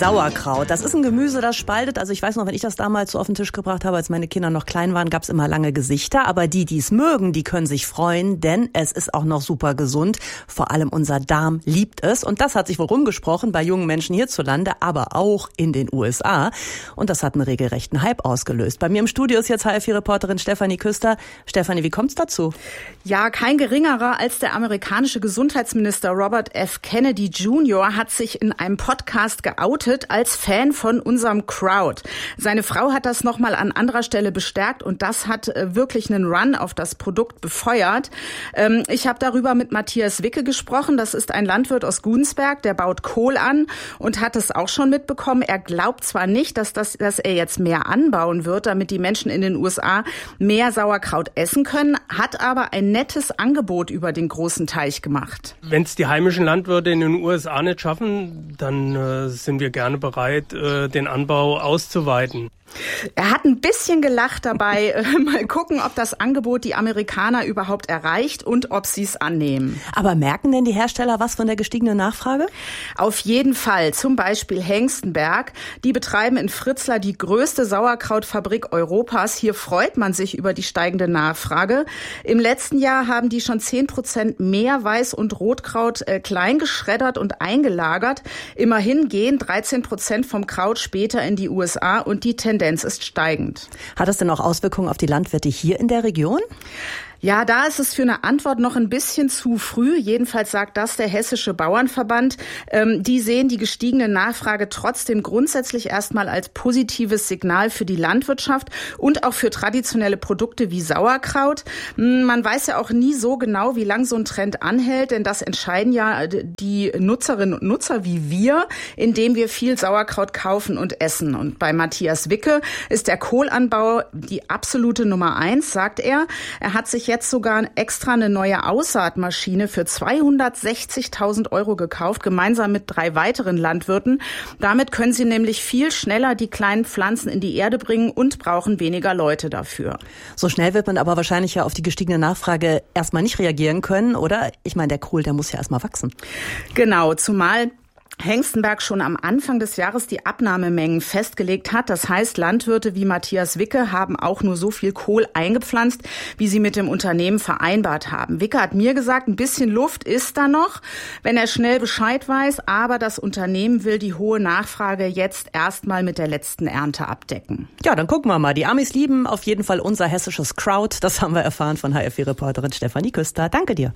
Sauerkraut, das ist ein Gemüse, das spaltet. Also ich weiß noch, wenn ich das damals so auf den Tisch gebracht habe, als meine Kinder noch klein waren, gab es immer lange Gesichter. Aber die es mögen, die können sich freuen, denn es ist auch noch super gesund. Vor allem unser Darm liebt es. Und das hat sich wohl rumgesprochen bei jungen Menschen hierzulande, aber auch in den USA. Und das hat einen regelrechten Hype ausgelöst. Bei mir im Studio ist jetzt HFI-Reporterin Stefanie Küster. Stefanie, wie kommt's dazu? Ja, kein geringerer als der amerikanische Gesundheitsminister Robert F. Kennedy Jr. hat sich in einem Podcast geoutet als Fan von unserem Kraut. Seine Frau hat das nochmal an anderer Stelle bestärkt und das hat wirklich einen Run auf das Produkt befeuert. Ich habe darüber mit Matthias Wicke gesprochen. Das ist ein Landwirt aus Gudensberg, der baut Kohl an und hat es auch schon mitbekommen. Er glaubt zwar nicht, dass er jetzt mehr anbauen wird, damit die Menschen in den USA mehr Sauerkraut essen können, hat aber ein nettes Angebot über den großen Teich gemacht. Wenn es die heimischen Landwirte in den USA nicht schaffen, dann sind wir gerne bereit, den Anbau auszuweiten. Er hat ein bisschen gelacht dabei. Mal gucken, ob das Angebot die Amerikaner überhaupt erreicht und ob sie es annehmen. Aber merken denn die Hersteller was von der gestiegenen Nachfrage? Auf jeden Fall. Zum Beispiel Hengstenberg. Die betreiben in Fritzlar die größte Sauerkrautfabrik Europas. Hier freut man sich über die steigende Nachfrage. Im letzten Jahr haben die schon 10% mehr Weiß- und Rotkraut klein geschreddert und eingelagert. Immerhin gehen 13% vom Kraut später in die USA und die Tendenz ist steigend. Hat das denn auch Auswirkungen auf die Landwirte hier in der Region? Ja, da ist es für eine Antwort noch ein bisschen zu früh. Jedenfalls sagt das der Hessische Bauernverband. Die sehen die gestiegene Nachfrage trotzdem grundsätzlich erstmal als positives Signal für die Landwirtschaft und auch für traditionelle Produkte wie Sauerkraut. Man weiß ja auch nie so genau, wie lang so ein Trend anhält, denn das entscheiden ja die Nutzerinnen und Nutzer wie wir, indem wir viel Sauerkraut kaufen und essen. Und bei Matthias Wicke ist der Kohlanbau die absolute Nummer 1, sagt er. Er hat sich jetzt sogar extra eine neue Aussaatmaschine für 260.000 € gekauft, gemeinsam mit 3 weiteren Landwirten. Damit können sie nämlich viel schneller die kleinen Pflanzen in die Erde bringen und brauchen weniger Leute dafür. So schnell wird man aber wahrscheinlich ja auf die gestiegene Nachfrage erstmal nicht reagieren können, oder? Ich meine, der Kohl, der muss ja erstmal wachsen. Genau, zumal Hengstenberg schon am Anfang des Jahres die Abnahmemengen festgelegt hat. Das heißt, Landwirte wie Matthias Wicke haben auch nur so viel Kohl eingepflanzt, wie sie mit dem Unternehmen vereinbart haben. Wicke hat mir gesagt, ein bisschen Luft ist da noch, wenn er schnell Bescheid weiß. Aber das Unternehmen will die hohe Nachfrage jetzt erstmal mit der letzten Ernte abdecken. Ja, dann gucken wir mal. Die Amis lieben auf jeden Fall unser hessisches Kraut. Das haben wir erfahren von HFI-Reporterin Stefanie Küster. Danke dir.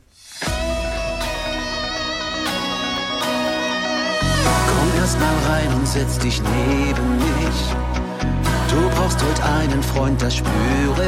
Erst mal rein und setz dich neben mich. Du brauchst heute einen Freund, das spüre